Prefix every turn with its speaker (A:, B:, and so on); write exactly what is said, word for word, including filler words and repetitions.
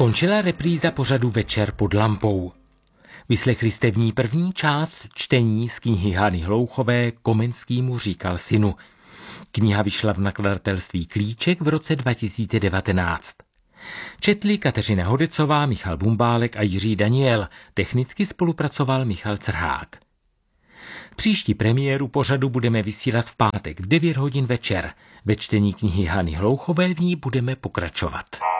A: Skončila repríza pořadu Večer pod lampou. Vyslechli jste v ní první část čtení z knihy Hany Hlouchové Komenský mu říkal synu. Kniha vyšla v nakladatelství Klíček v roce dva tisíce devatenáct. Četli Kateřina Hodecová, Michal Bumbálek a Jiří Daniel. Technicky spolupracoval Michal Crhák. Příští premiéru pořadu budeme vysílat v pátek v devět hodin večer. Ve čtení knihy Hany Hlouchové v ní budeme pokračovat.